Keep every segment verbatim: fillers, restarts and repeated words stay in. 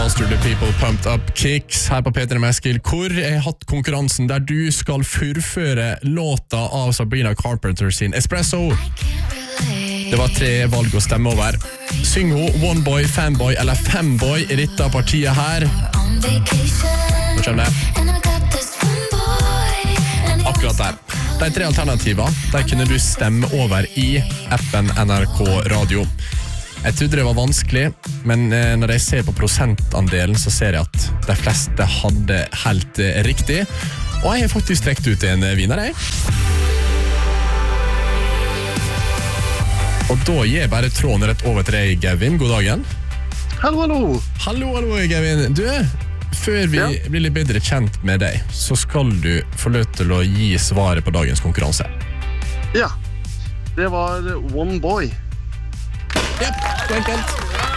Master the People Pumped Up Kicks her på P tre Meskil, hvor jeg har hatt konkurransen der du skal fullføre låta av Sabrina Carpenter sin Espresso. Det var tre valg å stemme over. Syng hun One Boy, Fanboy eller Femboy i dette partiet her. Nå kommer det. Akkurat der. De tre alternativer, der kunne du stemme over i appen N R K Radio. Jeg trodde det var vanskelig, men når jeg ser på prosentandelen så ser jeg at de fleste hadde helt riktig. Og jeg har faktisk trekt ut en vinner, jeg. Og da gir jeg bare tråden rett over til deg, Gavin. God dagen. Hallo, hallo. Hallo, hallo, Gavin. Du, før vi ja. blir litt bedre kjent med deg, så skal du få lov til å gi svaret på dagens konkurranse. Ja, det var One Boy. Ja, så enkelt.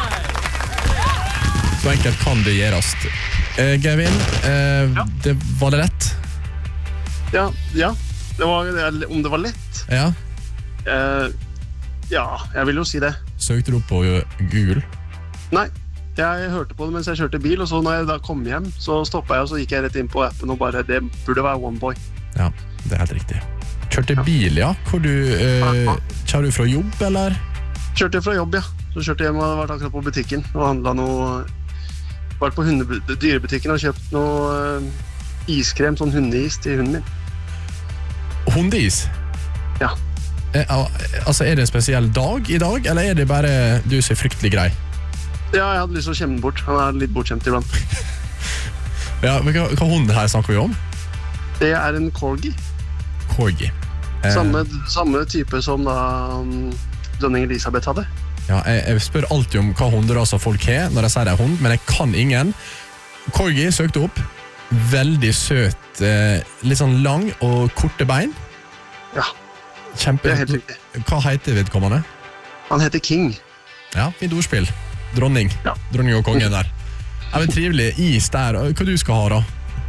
Så enkelt kan det gjøres. Eh, Gavin, eh, ja. det, var det rett? Ja, ja. Det var, om det var lett? Ja. Eh, ja, jeg vil jo si det. Søkte du opp på Google? Nei, jeg hørte på det mens jeg kjørte bil, og så når jeg da kom hjem, så stoppet jeg, og så gikk jeg rett inn på appen, og bare, det burde være One Boy. Ja, det er helt riktig. Kjørte bil, ja? Hvor du, eh, kjører du fra jobb, eller? Kjørte fra jobb, ja. Så kjørte jeg hjem og vært akkurat på butikken og handlet noe... Vært på hunde, dyrebutikken og kjøpt noe uh, iskrem, sånn hundeis til hunden min. Hundeis? Ja. Eh, altså, er det en spesiell dag i dag, eller er det bare du som er fryktelig grei? Ja, jeg hadde lyst til å kjemme bort. Han er litt bortskjemt iblant. Ja, men hva, hva hund her snakker vi om? Det er en corgi. Corgi. Eh... Samme, samme type som da... Um, dronning Elisabeth hadde. Ja, jeg, jeg spør alltid om hva hunderaser folk har når jeg sier det er hund, men jeg kan ingen. Corgi søkte opp. Veldig søt, eh, litt sånn lang og korte bein. Ja, Kjempe... det er helt riktig. Hva heter vedkommende? Han heter King. Ja, fint ordspill. Dronning. Ja. Dronning og kongen der. Er det trivelig is der? Hva du skal ha da?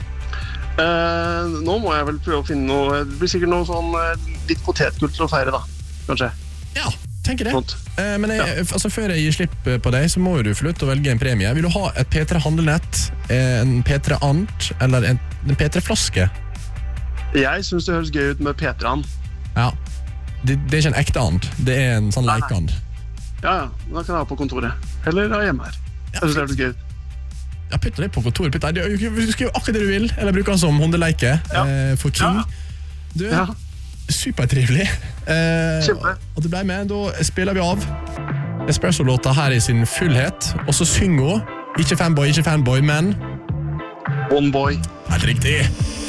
Eh, nå må jeg vel prøve å finne noe... Det blir sikkert noe sånn litt potetgull til å feire da, kanskje. Ja, tenker det. Eh, men jeg, ja. altså, før jeg gir slipp på deg, så må du få lov til å velge en premie. Vil du ha et P tre Handelnett, en P tre Ant, eller en, en P tre Flaske? Jeg synes det høres gøy ut med P tre And. Ja, det, det er ikke en ekte and. Det er en sånn leikand. Ja, ja. Da kan jeg ha på kontoret. Eller ha hjemme her. Ja, jeg synes det høres gøy ut. Ja, putter det på kontoret. Putter. Du skal jo akkurat det du vil, eller bruker den som hundeleike ja. eh, for King. Ja. Du, ja. Supertrivelig. Eh, Kjempe. Og du ble med, da spiller vi av Espresso-låta her i sin fullhet, og så synger hun, ikke fanboy, ikke fanboy, men One Boy. Helt riktig.